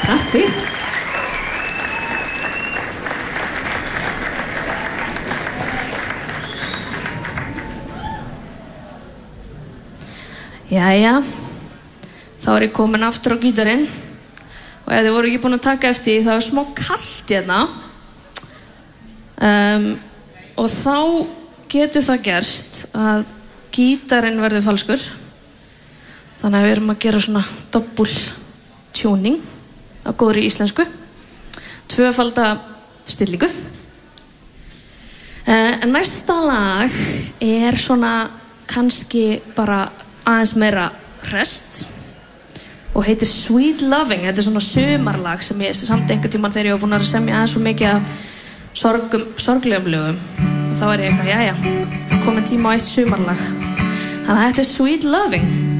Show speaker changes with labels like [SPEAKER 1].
[SPEAKER 1] Takk fyrir. Jæja, þá ég komin aftur á gítarinn og ef þið voru ekki búin að taka eftir því þá smá kalt hérna og þá getur það gerst að gítarinn verður falskur þannig að við erum að gera svona doppul tuning á góðri íslensku tvöfalda stillingu en næsta lag er svona kannski bara aðeins meira hrest og heitir Sweet Loving. Þetta svona sumarlag sem ég samt einhvern tímann þegar ég var búin að semja aðeins svo mikið af sorglegum lögum og þá ég eitthvað, jæja, komin tíma á eitt sumarlag. Þannig að þetta Sweet Loving.